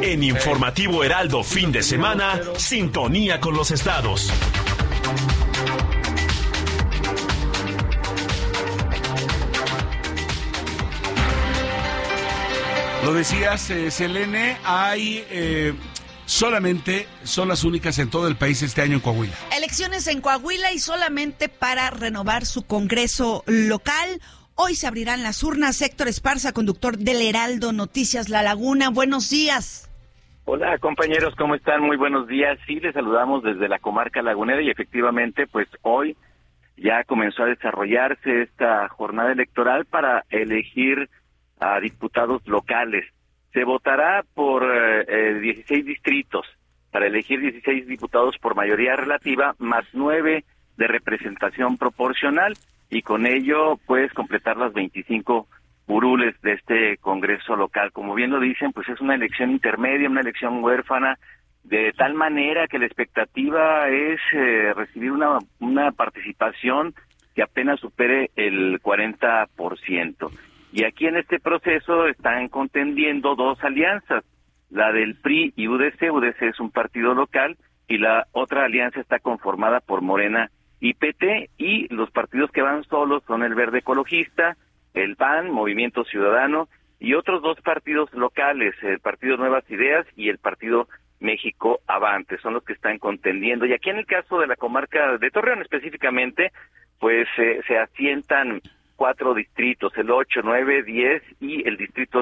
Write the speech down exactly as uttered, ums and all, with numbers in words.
En Informativo Heraldo fin de semana, sintonía con los estados. Lo decías, eh, Selene, hay eh, solamente, son las únicas en todo el país este año en Coahuila. Elecciones en Coahuila y solamente para renovar su Congreso local. Hoy se abrirán las urnas. Héctor Esparza, conductor del Heraldo Noticias La Laguna. Buenos días. Hola compañeros, ¿cómo están? Muy buenos días. Sí, les saludamos desde la comarca lagunera y efectivamente, pues hoy ya comenzó a desarrollarse esta jornada electoral para elegir a diputados locales. Se votará por eh, dieciséis distritos para elegir dieciséis diputados por mayoría relativa, más nueve de representación proporcional, y con ello, pues, completar las veinticinco curules de este Congreso local. Como bien lo dicen, pues es una elección intermedia, una elección huérfana, de tal manera que la expectativa es eh, recibir una, una participación que apenas supere el cuarenta por ciento. Y aquí en este proceso están contendiendo dos alianzas, la del P R I y U D C. U D C es un partido local y la otra alianza está conformada por Morena y P T, y los partidos que van solos son el Verde Ecologista, el P A N, Movimiento Ciudadano, y otros dos partidos locales, el Partido Nuevas Ideas y el Partido México Avante, son los que están contendiendo. Y aquí en el caso de la comarca de Torreón específicamente, pues eh, se asientan cuatro distritos, el ocho, nueve, diez y el distrito